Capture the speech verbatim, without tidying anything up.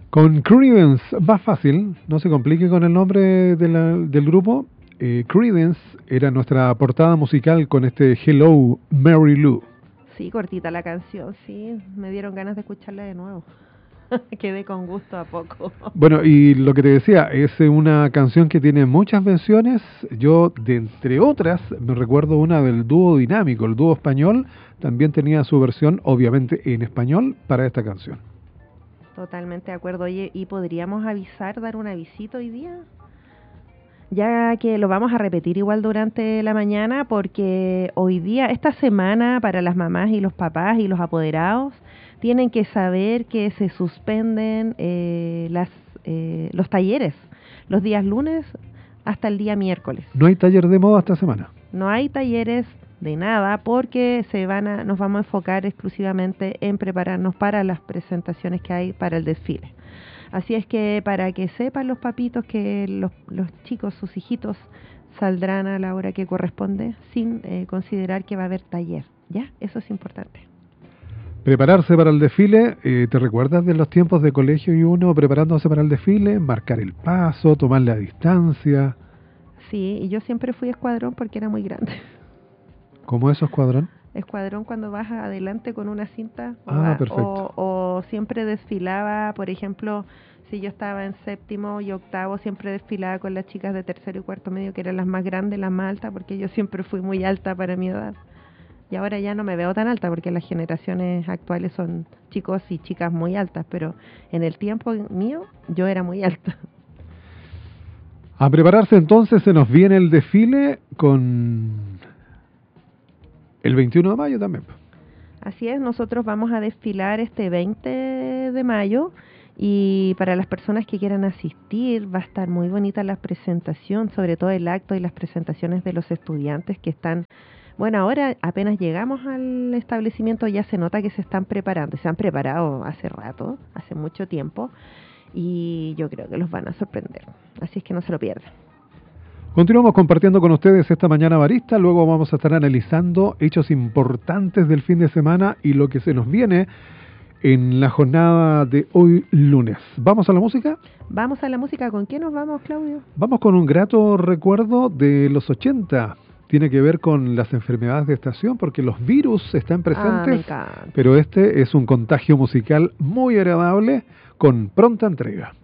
Con Creedence, más fácil, no se complique con el nombre de la- del grupo. Eh, Creedence era nuestra portada musical con este Hello, Mary Lou. Sí, cortita la canción, sí. Me dieron ganas de escucharla de nuevo. Quedé con gusto a poco. Bueno, y lo que te decía, es una canción que tiene muchas versiones. Yo, de entre otras, me recuerdo una del dúo dinámico, el dúo español, también tenía su versión, obviamente en español, para esta canción. Totalmente de acuerdo. Oye, ¿y podríamos avisar, dar un avisito hoy día? Ya que lo vamos a repetir igual durante la mañana, porque hoy día, esta semana, para las mamás y los papás y los apoderados, tienen que saber que se suspenden eh, las, eh, los talleres los días lunes hasta el día miércoles. No hay taller de moda esta semana. No hay talleres de nada porque se van a, nos vamos a enfocar exclusivamente en prepararnos para las presentaciones que hay para el desfile. Así es que para que sepan los papitos que los, los chicos, sus hijitos, saldrán a la hora que corresponde sin eh, considerar que va a haber taller. ¿Ya? Eso es importante. Prepararse para el desfile, eh, ¿te recuerdas de los tiempos de colegio y uno preparándose para el desfile? Marcar el paso, tomar la distancia. Sí, y yo siempre fui escuadrón porque era muy grande. ¿Cómo eso, escuadrón? Escuadrón cuando vas adelante con una cinta o, Ah, a- perfecto. o, o siempre desfilaba, por ejemplo, si yo estaba en séptimo y octavo, siempre desfilaba con las chicas de tercero y cuarto medio, que eran las más grandes, las más altas, porque yo siempre fui muy alta para mi edad. Y ahora ya no me veo tan alta porque las generaciones actuales son chicos y chicas muy altas, pero en el tiempo mío yo era muy alta. A prepararse entonces, se nos viene el desfile con el veintiuno de mayo también. Así es, nosotros vamos a desfilar este veinte de mayo y para las personas que quieran asistir va a estar muy bonita la presentación, sobre todo el acto y las presentaciones de los estudiantes que están, bueno, ahora apenas llegamos al establecimiento ya se nota que se están preparando, se han preparado hace rato, hace mucho tiempo y yo creo que los van a sorprender, así es que no se lo pierdan. Continuamos compartiendo con ustedes esta mañana barista, luego vamos a estar analizando hechos importantes del fin de semana y lo que se nos viene en la jornada de hoy lunes. ¿Vamos a la música? Vamos a la música, ¿con qué nos vamos, Claudio? Vamos con un grato recuerdo de los ochenta. Tiene que ver con las enfermedades de estación porque los virus están Ah, me presentes, encanta. pero este es un contagio musical muy agradable con pronta entrega.